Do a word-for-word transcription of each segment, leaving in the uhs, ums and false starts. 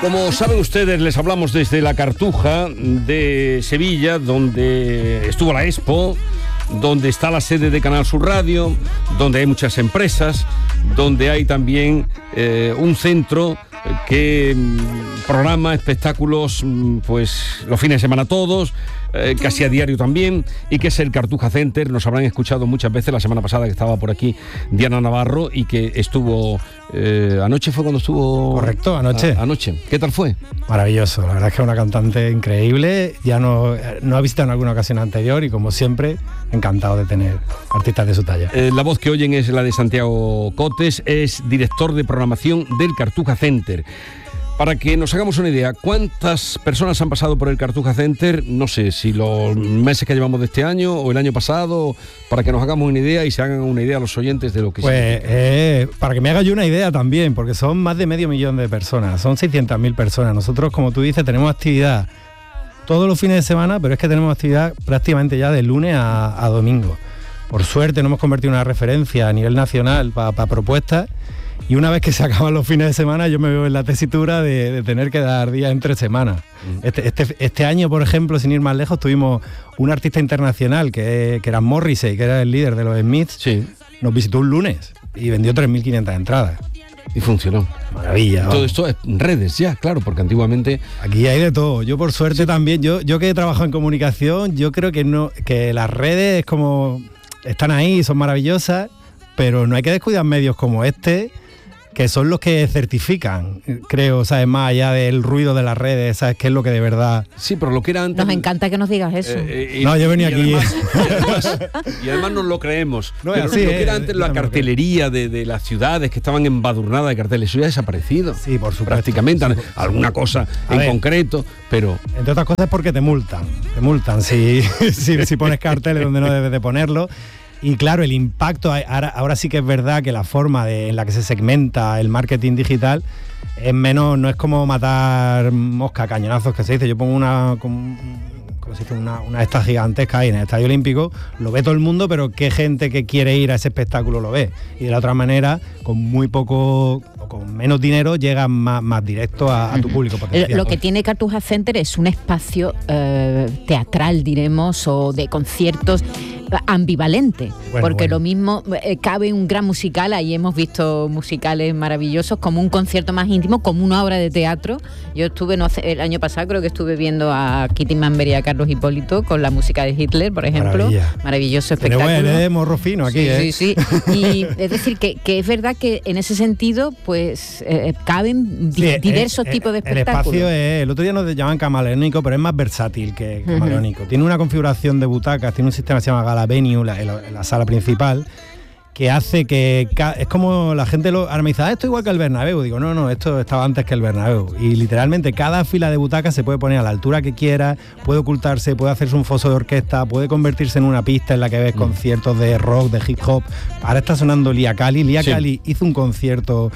Como saben ustedes, les hablamos desde la Cartuja de Sevilla, donde estuvo la Expo, donde está la sede de Canal Sur Radio, donde hay muchas empresas, donde hay también eh, un centro que mm, programa espectáculos mm, pues los fines de semana todos, eh, casi a diario también, y que es el Cartuja Center. Nos habrán escuchado muchas veces la semana pasada que estaba por aquí Diana Navarro y que estuvo eh, anoche fue cuando estuvo. Correcto, anoche. A, anoche. ¿Qué tal fue? Maravilloso, la verdad es que es una cantante increíble. Ya no, no ha visitado en alguna ocasión anterior y como siempre, encantado de tener artistas de su talla. Eh, la voz que oyen es la de Santiago Cotes, es director de programación del Cartuja Center. Para que nos hagamos una idea, ¿cuántas personas han pasado por el Cartuja Center? No sé, si los meses que llevamos de este año o el año pasado, para que nos hagamos una idea y se hagan una idea a los oyentes de lo que Pues significa. eh, para que me haga yo una idea también, porque son más de medio millón de personas, son seiscientas mil personas. Nosotros, como tú dices, tenemos actividad todos los fines de semana, pero es que tenemos actividad prácticamente ya de lunes a, a domingo. Por suerte nos hemos convertido en una referencia a nivel nacional para pa propuestas. Y una vez que se acaban los fines de semana, yo me veo en la tesitura de, de tener que dar días entre semanas. Mm. Este, este, este año, por ejemplo, sin ir más lejos, tuvimos un artista internacional que, que era Morrissey, que era el líder de los Smiths. Sí. Nos visitó un lunes y vendió tres mil quinientas entradas. Y funcionó. Maravilla. Todo vamos. esto es redes ya, claro, porque antiguamente... Aquí hay de todo. Yo por suerte sí. también, yo, yo que he trabajado en comunicación, yo creo que no, que las redes es como están ahí, son maravillosas, pero no hay que descuidar medios como este, que son los que certifican, creo, ¿sabes? Más allá del ruido de las redes, ¿sabes? ¿Qué es lo que de verdad...? Sí, pero lo que era antes... Nos encanta que nos digas eso. Eh, eh, no, yo venía y aquí... Además, y, además, y además nos lo creemos. No, pero así, lo que era eh, antes la cartelería de, de las ciudades que estaban embadurnadas de carteles, eso ya ha desaparecido. Sí, por supuesto. Prácticamente, sí, alguna cosa A en ver, concreto, pero... Entre otras cosas es porque te multan, te multan si, si, si pones carteles donde no debes de ponerlo. Y claro, el impacto, ahora, ahora sí que es verdad que la forma de, en la que se segmenta el marketing digital es menos, no es como matar mosca a cañonazos que se dice. Yo pongo una, como, como se dice, una, una esta gigantesca ahí en el Estadio Olímpico, lo ve todo el mundo, pero qué gente que quiere ir a ese espectáculo lo ve. Y de la otra manera, con muy poco... con menos dinero llegas más, más directo a, a tu público potencial. Lo que tiene Cartuja Center es un espacio eh, teatral, diremos, o de conciertos ambivalente, bueno, porque bueno. lo mismo eh, cabe un gran musical, ahí hemos visto musicales maravillosos, como un concierto más íntimo, como una obra de teatro. Yo estuve, no sé, el año pasado creo que estuve viendo a Kitty Manber y a Carlos Hipólito con la música de Hitler, por ejemplo. Maravilla. Maravilloso espectáculo. Pero bueno, es morro fino aquí, sí, ¿eh? Sí, sí, y es decir, que, que es verdad que en ese sentido, pues, eh, caben di- sí, diversos el, tipos de el espectáculos. El espacio es, el otro día nos llaman camaleónico, pero es más versátil que camaleónico. Uh-huh. Tiene una configuración de butacas, tiene un sistema que se llama Gala Venue, la, la, la sala principal, que hace que es como la gente lo, ahora me dice, ah, esto es igual que el Bernabéu. Digo, no, no, esto estaba antes que el Bernabéu. Y literalmente cada fila de butacas se puede poner a la altura que quiera, puede ocultarse, puede hacerse un foso de orquesta, puede convertirse en una pista en la que ves mm. conciertos de rock, de hip hop. Ahora está sonando Lia Kali. Lia sí. Kali hizo un concierto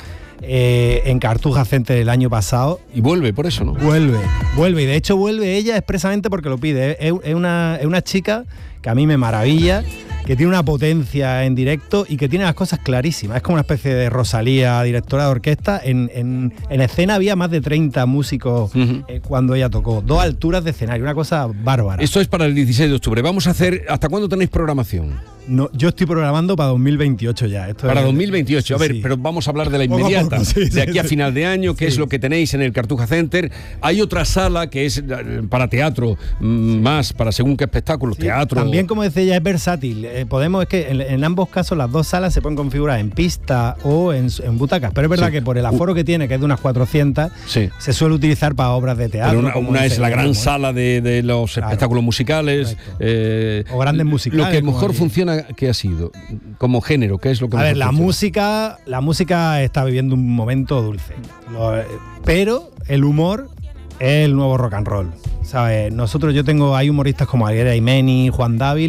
eh, en Cartuja Center el año pasado. Y vuelve por eso, ¿no? Vuelve, vuelve. Y de hecho vuelve ella expresamente porque lo pide. Es, es, una, es una chica que a mí me maravilla, que tiene una potencia en directo y que tiene las cosas clarísimas. Es como una especie de Rosalía, directora de orquesta. En, en, en escena había más de treinta músicos uh-huh. eh, cuando ella tocó. Dos alturas de escenario, una cosa bárbara. Esto es para el dieciséis de octubre. Vamos a hacer... ¿Hasta cuándo tenéis programación? No, yo estoy programando para dos mil veintiocho ya. Esto para es, dos mil veintiocho, a ver, sí. pero vamos a hablar de la inmediata. Poco a poco, sí, de aquí sí, a final de año, que sí. es lo que tenéis en el Cartuja Center. Hay otra sala que es para teatro, más para según qué espectáculos, sí, teatro. También, como decía ella, es versátil. Eh, podemos, es que en, en ambos casos las dos salas se pueden configurar en pista o en, en butacas, pero es verdad sí. que por el aforo uh. que tiene, que es de unas cuatrocientas, sí. se suele utilizar para obras de teatro. Pero una, una es la gran como, sala de, de los claro, espectáculos musicales. Eh, o grandes musicales. Lo que mejor funciona, ¿qué ha sido? Como género, ¿qué es lo que a mejor ver, la funciona? música, la música está viviendo un momento dulce, lo, pero el humor es el nuevo rock and roll, ¿sabes? Nosotros, yo tengo, hay humoristas como Alguera Aimeni, Juan Dávila,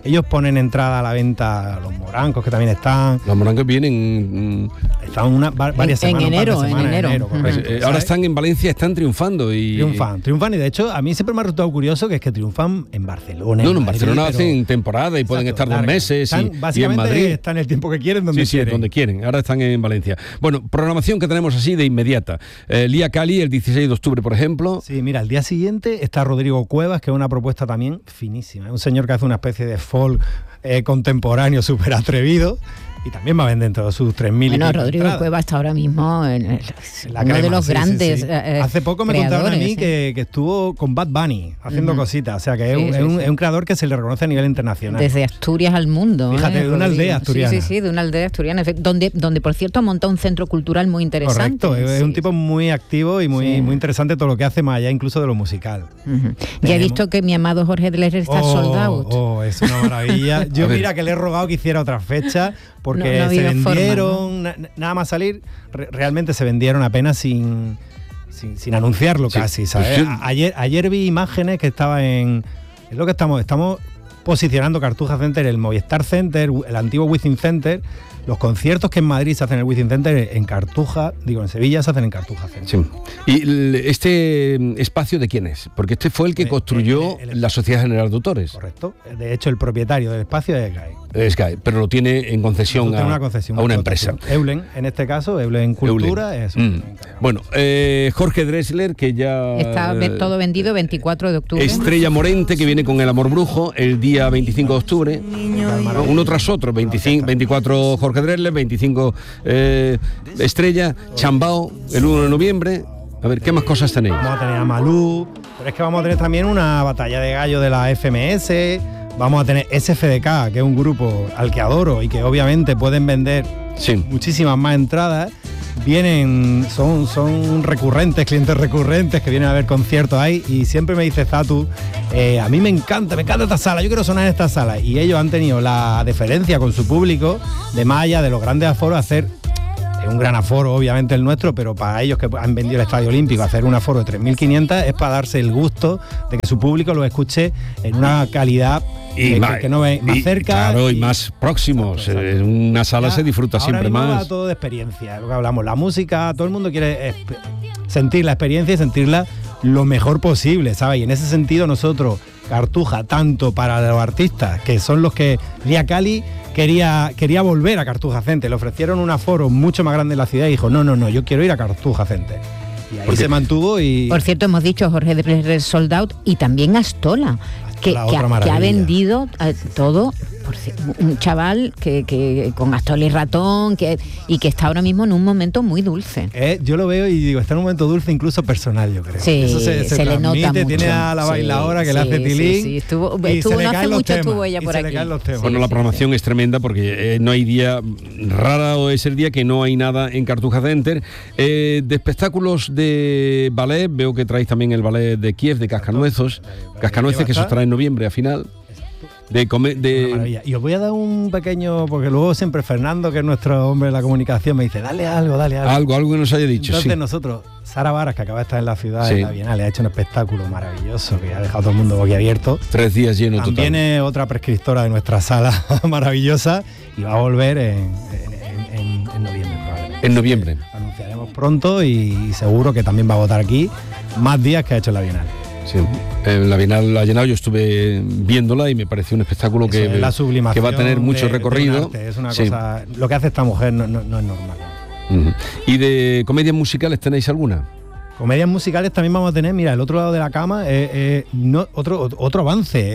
Ellos ponen entrada a la venta los morancos, que también están. Los morancos vienen... Están una, varias en, semanas. En enero, semanas, en enero. En enero pues, eh, ahora están en Valencia, están triunfando. y Triunfan, triunfan. Y de hecho, a mí siempre me ha resultado curioso que es que triunfan en Barcelona. No, no, en Madrid, Barcelona pero... hacen temporada y pueden Exacto, estar dos larga. meses. Están, y, básicamente y en Madrid están el tiempo que quieren, donde sí, quieren. Sí, donde quieren. Ahora están en Valencia. Bueno, programación que tenemos así de inmediata. Eh, Lía Cali, el dieciséis de octubre, por ejemplo. Sí, mira, el día siguiente está Rodrigo Cuevas, que es una propuesta también finísima. Es un señor que hace una especie de folk eh, contemporáneo súper atrevido. Y también va a vender dentro de sus tres mil. Bueno, Rodrigo entradas. Cueva está ahora mismo en, el, en la uno crema, de los sí, grandes. Sí, sí. Eh, Hace poco me contaron a mí ¿sí? que, que estuvo con Bad Bunny haciendo uh-huh. cositas. O sea, que es, sí, un, sí, es, un, sí. es un creador que se le reconoce a nivel internacional. Desde Asturias al mundo. Fíjate, ¿eh? de una aldea asturiana. Sí, sí, sí, de una aldea asturiana. Donde, donde por cierto, ha montado un centro cultural muy interesante. Correcto, es sí. un tipo muy activo y muy, sí. muy interesante todo lo que hace, más allá incluso de lo musical. Uh-huh. Ya he visto que mi amado Jorge Dresler está oh, sold out. Oh, es una maravilla. Yo mira que le he rogado que hiciera otra fecha, porque no, no se vendieron, forma, ¿no? na, nada más salir, re, realmente se vendieron apenas sin, sin, sin anunciarlo sí. casi, ¿sabes? Sí. A, ayer, ayer vi imágenes que estaba en... Es lo que estamos, estamos posicionando Cartuja Center, el Movistar Center, el antiguo Wizzing Center. Los conciertos que en Madrid se hacen en el Wizzing Center, en Cartuja, digo, en Sevilla se hacen en Cartuja Center. Sí. ¿Y este espacio de quién es? Porque este fue el que construyó el, el, el, la Sociedad General de Autores. Correcto. De hecho, el propietario del espacio es Sky. Es Sky, pero lo tiene en concesión, a, una, concesión a una empresa. Eulen, en este caso, Eulen Cultura. Eulen. Es mm. Bueno, eh, Jorge Dresler, que ya... Está eh, todo vendido veinticuatro de octubre. Estrella Morente, que viene con El Amor Brujo, el día veinticinco de octubre. Uno tras otro, veinticinco, veinticuatro Jorge Dresler, veinticinco eh, Estrella, Chambao, el uno de noviembre. A ver, ¿qué más cosas tenéis? Vamos a tener a Malú, pero es que vamos a tener también una batalla de gallo de la F M S, vamos a tener S F D K, que es un grupo al que adoro y que obviamente pueden vender sí. muchísimas más entradas. Vienen, son, son recurrentes, clientes recurrentes que vienen a ver conciertos ahí, y siempre me dice Zatu, eh, a mí me encanta, me encanta esta sala, yo quiero sonar en esta sala, y ellos han tenido la deferencia con su público de más allá de los grandes aforos hacer un gran aforo, obviamente el nuestro, pero para ellos que han vendido el Estadio Olímpico, hacer un aforo de tres mil quinientos es para darse el gusto de que su público lo escuche en una calidad y eh, más, que, que no ve más y, cerca. Claro, y, y más próximos. Exacto, exacto. En una sala ya, se disfruta siempre ahora mismo más. Va todo de experiencia, lo que hablamos, la música, todo el mundo quiere sentir la experiencia y sentirla lo mejor posible, ¿sabes? Y en ese sentido nosotros, Cartuja, tanto para los artistas, que son los que Lía Cali quería, quería volver a Cartuja Center, le ofrecieron un aforo mucho más grande en la ciudad y dijo, no, no, no, yo quiero ir a Cartuja Center. Y ahí se mantuvo y... Por cierto, hemos dicho Jorge de Sold Out y también Astola, que, que, ha, que ha vendido eh, todo, por, un chaval que, que con Astola y Ratón, que, y que está ahora mismo en un momento muy dulce. Eh, yo lo veo y digo, está en un momento dulce incluso personal, yo creo. Sí, eso se, se, se le nota mucho. Tiene a la bailadora sí, que sí, le hace tilín. Sí, sí, estuvo, estuvo no hace mucho temas, estuvo ella por aquí. Bueno, la programación sí, es tremenda porque eh, no hay día, rara o es el día que no hay nada en Cartuja Center. Eh, de espectáculos de ballet, veo que traéis también el ballet de Kiev, de Cascanueces, Cascanueces, que se trae en noviembre a final. De, come, de... Y os voy a dar un pequeño, porque luego siempre Fernando, que es nuestro hombre de la comunicación, me dice, dale algo, dale algo. Algo, algo que nos haya dicho. Entonces sí. nosotros, Sara Varas, que acaba de estar en la ciudad sí. de la Bienal, ha hecho un espectáculo maravilloso que ha dejado a todo el mundo boquiabierto. Tres días llenos total. También es otra prescriptora de nuestra sala maravillosa y va a volver en, en, en, en noviembre probablemente. En noviembre. Lo anunciaremos pronto y seguro que también va a votar aquí más días que ha hecho en la Bienal. Sí, eh, la Bienal la ha llenado, yo estuve viéndola y me pareció un espectáculo que, es la sublimación que va a tener mucho de, recorrido. De un arte, es una sí. cosa, lo que hace esta mujer no, no, no es normal. Uh-huh. ¿Y de comedias musicales tenéis alguna? Comedias musicales también vamos a tener, mira, el otro lado de la cama, eh, eh, no, otro, otro avance.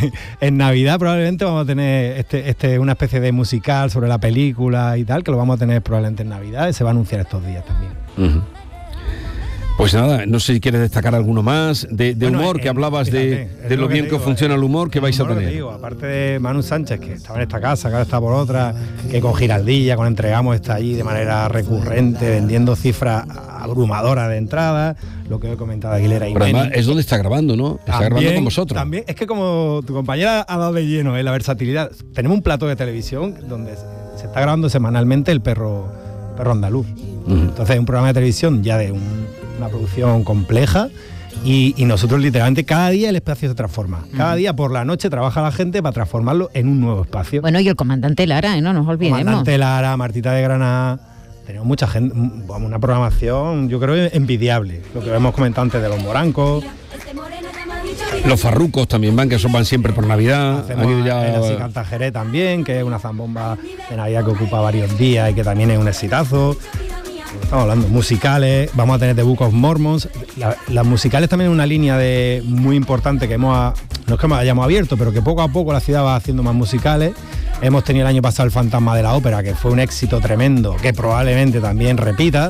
En Navidad probablemente vamos a tener este, este, una especie de musical sobre la película y tal, que lo vamos a tener probablemente en Navidad y se va a anunciar estos días también. Uh-huh. Pues nada, no sé si quieres destacar alguno más de, de bueno, humor, en, que hablabas fíjate, de, de lo, lo bien que, digo, que funciona el humor que vais a tener. Digo, aparte de Manu Sánchez, que estaba en esta casa, que ahora está por otra, que con Giraldilla, con Entregamos, está allí de manera recurrente, vendiendo cifras abrumadoras de entrada, lo que he comentado Aguilera y Pero además es donde está grabando, ¿no? Está también, grabando con vosotros. También, es que como tu compañera ha dado de lleno, ¿eh? La versatilidad. Tenemos un plato de televisión donde se está grabando semanalmente el perro, perro andaluz. Uh-huh. Entonces es un programa de televisión ya de un una producción compleja. Y, y nosotros literalmente cada día el espacio se transforma. Cada uh-huh. día por la noche trabaja la gente para transformarlo en un nuevo espacio. Bueno, y el comandante Lara, ¿eh? No nos olvidemos. Comandante Lara, Martita de Granada. Tenemos mucha gente, una programación, yo creo, envidiable. Lo que hemos comentado antes de los morancos. Los farrucos también van, que esos van siempre por Navidad. Hacemos ya... el Así Canta Jerez también, que es una zambomba de Navidad que ocupa varios días y que también es un exitazo. Estamos hablando musicales, vamos a tener The Book of Mormons. La, las musicales también es una línea de muy importante que hemos, no es que hayamos abierto, pero que poco a poco la ciudad va haciendo más musicales. Hemos tenido el año pasado El Fantasma de la Ópera, que fue un éxito tremendo, que probablemente también repita.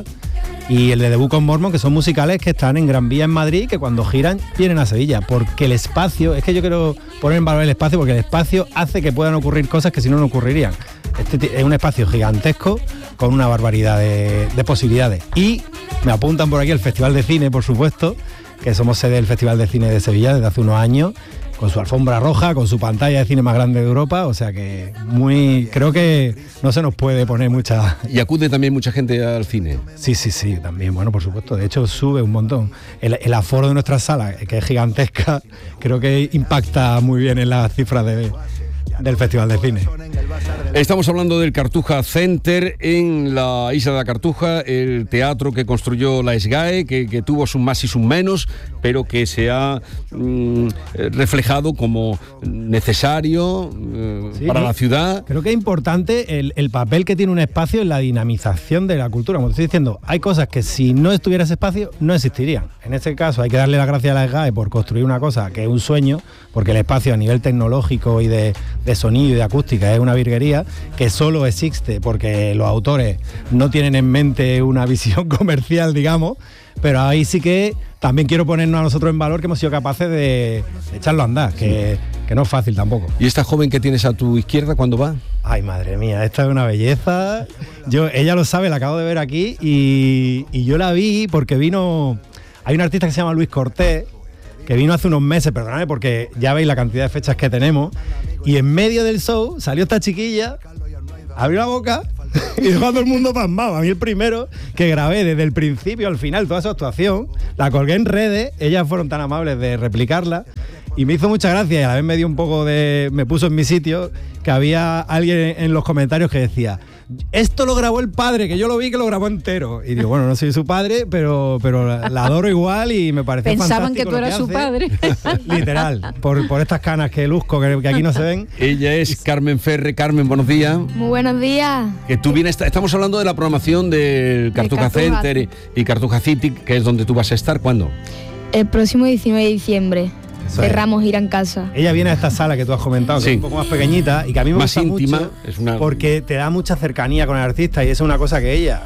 Y el de The Book of Mormon, que son musicales que están en Gran Vía en Madrid, que cuando giran vienen a Sevilla, porque el espacio, es que yo quiero poner en valor el espacio, porque el espacio hace que puedan ocurrir cosas que si no no ocurrirían. Este es un espacio gigantesco con una barbaridad de, de posibilidades. Y me apuntan por aquí el Festival de Cine, por supuesto, que somos sede del Festival de Cine de Sevilla desde hace unos años, con su alfombra roja, con su pantalla de cine más grande de Europa, o sea que muy, creo que no se nos puede poner mucha... ¿Y acude también mucha gente al cine? Sí, sí, sí, también, bueno, por supuesto, de hecho sube un montón. El, el aforo de nuestra sala, que es gigantesca, creo que impacta muy bien en las cifras de... del Festival de Cine. Estamos hablando del Cartuja Center en la isla de la Cartuja, el teatro que construyó la SGAE, que, que tuvo sus más y sus menos, pero que se ha mm, reflejado como necesario eh, sí, para la ciudad. Creo que es importante el, el papel que tiene un espacio en la dinamización de la cultura. Como te estoy diciendo, hay cosas que si no estuviera ese espacio no existirían. En este caso hay que darle las gracias a la SGAE por construir una cosa que es un sueño, porque el espacio a nivel tecnológico y de, de sonido y de acústica es una virguería que solo existe porque los autores no tienen en mente una visión comercial, digamos, pero ahí sí que también quiero ponernos a nosotros en valor que hemos sido capaces de, de echarlo a andar, que, que no es fácil tampoco. ¿Y esta joven que tienes a tu izquierda cuándo va? Ay, madre mía, esta es una belleza. Yo, ella lo sabe, la acabo de ver aquí y, y yo la vi porque vino... Hay un artista que se llama Luis Cortés, que vino hace unos meses, perdóname, porque ya veis la cantidad de fechas que tenemos, y en medio del show salió esta chiquilla, abrió la boca y dejó a todo el mundo pasmado. A mí el primero que grabé desde el principio al final toda su actuación, la colgué en redes, ellas fueron tan amables de replicarla, y me hizo mucha gracia, y a la vez me dio un poco de... me puso en mi sitio, que había alguien en los comentarios que decía: esto lo grabó el padre, que yo lo vi que lo grabó entero. Y digo, bueno, no soy su padre, pero, pero la, la adoro igual y me parece Pensaban fantástico. Pensaban que tú eras su padre. Literal, por, por estas canas que luzco, que, que aquí no se ven. Ella es Carmen Ferre. Carmen, buenos días. Muy buenos días. Que tú vienes, estamos hablando de la programación del Cartuja Center y, y Cartuja City, que es donde tú vas a estar. ¿Cuándo? El próximo diecinueve de diciembre. Eso cerramos es. Ir en casa. Ella viene a esta sala que tú has comentado, que sí. es un poco más pequeñita y que a mí me más gusta íntima, mucho es una... porque te da mucha cercanía con el artista y eso es una cosa que ella,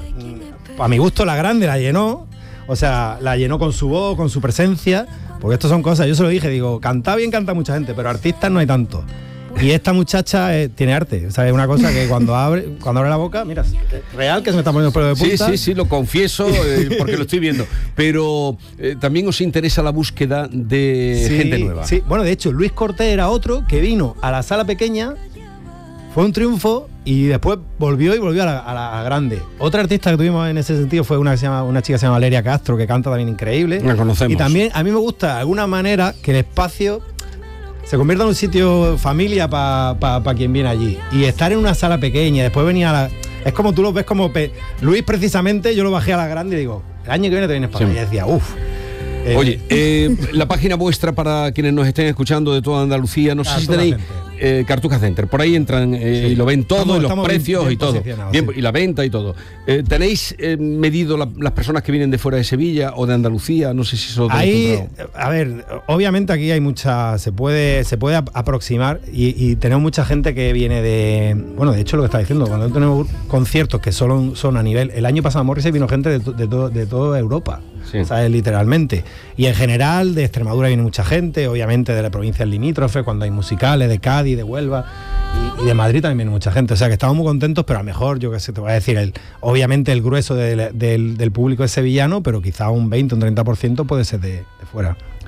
a mi gusto, la grande la llenó, o sea, la llenó con su voz, con su presencia, porque esto son cosas, yo se lo dije, digo, canta bien, canta mucha gente, pero artistas no hay tanto. Y esta muchacha eh, tiene arte, o sea, es una cosa que cuando abre cuando abre la boca, mira, real que se me está poniendo el pelo de punta. Sí, sí, sí, lo confieso, eh, porque lo estoy viendo. Pero eh, también os interesa la búsqueda de sí, gente nueva. Sí, bueno, de hecho, Luis Cortés era otro que vino a la sala pequeña, fue un triunfo y después volvió y volvió a la, a la grande. Otra artista que tuvimos en ese sentido fue una, que se llama, una chica que se llama Valeria Castro, que canta también increíble. La conocemos. Y también a mí me gusta de alguna manera que el espacio se convierta en un sitio familia para pa, pa quien viene allí. Y estar en una sala pequeña, después venir a la... Es como tú lo ves como... Pe... Luis, precisamente, yo lo bajé a la grande y digo, el año que viene te vienes para sí. allá. Y decía, uff. Eh, Oye, eh, la página vuestra para quienes nos estén escuchando de toda Andalucía, no sé si tenéis eh, Cartuja Center, por ahí entran eh, sí. y lo ven todo, estamos, y los precios bien, bien y todo, bien, sí. y la venta y todo. Eh, ¿Tenéis eh, medido la, las personas que vienen de fuera de Sevilla o de Andalucía? No sé si eso lo tenéis controlado. A ver, obviamente aquí hay mucha, se puede, se puede aproximar y, y tenemos mucha gente que viene de, bueno, de hecho lo que está diciendo, cuando tenemos conciertos que solo son a nivel, el año pasado a Morrissey vino gente de, de, de, de toda Europa. Sí. ¿Sabes? Literalmente. Y en general de Extremadura viene mucha gente, obviamente de la provincia limítrofe, cuando hay musicales, de Cádiz, de Huelva y, y de Madrid también viene mucha gente. O sea que estamos muy contentos, pero a lo mejor, yo qué sé, te voy a decir, el, obviamente el grueso de, del, del público es sevillano, pero quizá un veinte, un treinta por ciento puede ser de, de fuera.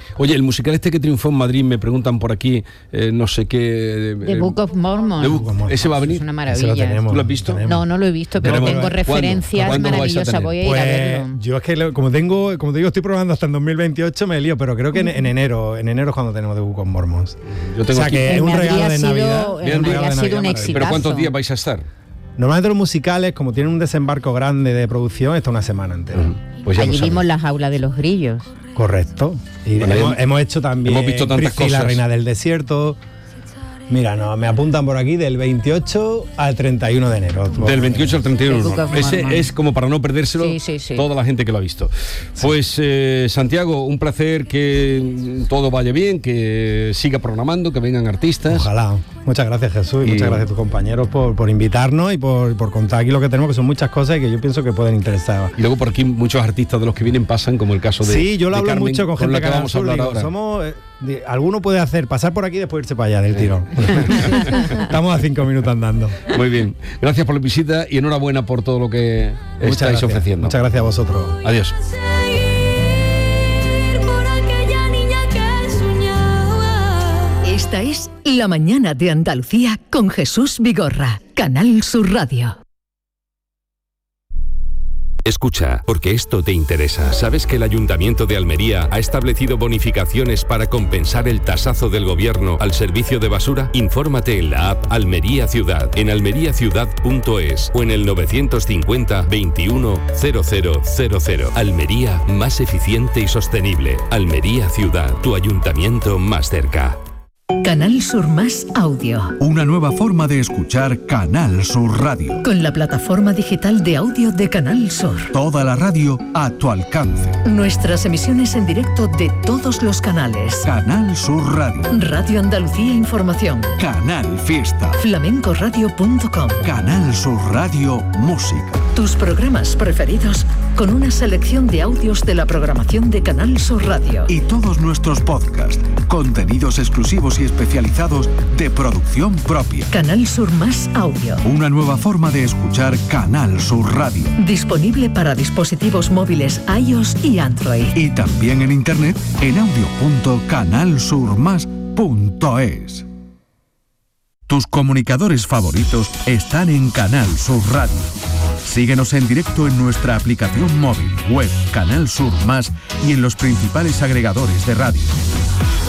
Oye, el musical este que triunfó en Madrid, me preguntan por aquí, eh, no sé qué... The eh, Book of Mormon. The Book, ese va a venir. Es una maravilla. Tenemos, ¿Tú lo has visto? No, no lo he visto, pero Tenemos, tengo ¿cuándo? referencias ¿Cuándo maravillosas. Voy a ir pues, a verlo. Yo es que como tengo, como te digo, estoy probando hasta el dos mil veintiocho, me lío, pero creo que en, en enero, en enero es cuando tenemos The Book of Mormon. Yo tengo o sea aquí. que es En un Madrid regalo ha de sido- Navidad. en Bien, un Madrid regalo ha de sido Navidad un maravilloso. éxito. ¿Pero cuántos exitazo. días vais a estar? Normalmente los musicales, como tienen un desembarco grande de producción, está una semana entera. Pues ya lo Allí sabes. vimos la jaula de los grillos. Correcto. Y Bueno, hemos, hemos- hemos hecho también hemos visto tantas Priscila, cosas. Reina del Desierto. Mira, no, me apuntan por aquí del veintiocho al treinta y uno de enero. Del veintiocho al treinta y uno. The Book of Ese Mormon. es como para no perdérselo Sí, sí, sí. toda la gente que lo ha visto. Pues eh, Santiago, un placer que todo vaya bien, que siga programando, que vengan artistas. Ojalá. Muchas gracias, Jesús, y, Y- muchas gracias a tus compañeros por, por invitarnos y por, por contar aquí lo que tenemos, que son muchas cosas y que yo pienso que pueden interesar. Y luego por aquí muchos artistas de los que vienen pasan, como el caso de Sí, yo lo de hablo Carmen, mucho con gente la que Canal vamos a Sur, hablar digo, ahora. somos, eh, di- alguno puede hacer pasar por aquí y después irse para allá del tirón. Estamos a cinco minutos andando. Muy bien. Gracias por la visita y enhorabuena por todo lo que Muchas estáis gracias. ofreciendo. Muchas gracias a vosotros. Adiós. Por aquella niña que soñaba. Esta es La Mañana de Andalucía con Jesús Vigorra, Canal Sur Radio. Escucha, porque esto te interesa. ¿Sabes que el Ayuntamiento de Almería ha establecido bonificaciones para compensar el tasazo del gobierno al servicio de basura? Infórmate en la app Almería Ciudad, en almería ciudad punto es o en el novecientos cincuenta veintiuno cero cero cero cero. Almería, más eficiente y sostenible. Almería Ciudad, tu ayuntamiento más cerca. Canal Sur Más Audio. Una nueva forma de escuchar Canal Sur Radio. Con la plataforma digital de audio de Canal Sur. Toda la radio a tu alcance. Nuestras emisiones en directo de todos los canales. Canal Sur Radio. Radio Andalucía Información. Canal Fiesta. flamencoradio punto com. Canal Sur Radio Música. Tus programas preferidos con una selección de audios de la programación de Canal Sur Radio. Y todos nuestros podcasts, contenidos exclusivos y especializados de producción propia. Canal Sur Más Audio. Una nueva forma de escuchar Canal Sur Radio. Disponible para dispositivos móviles iOS y Android. Y también en internet en audio punto canal sur más punto es. Tus comunicadores favoritos están en Canal Sur Radio. Síguenos en directo en nuestra aplicación móvil, web, Canal Sur Más y en los principales agregadores de radio.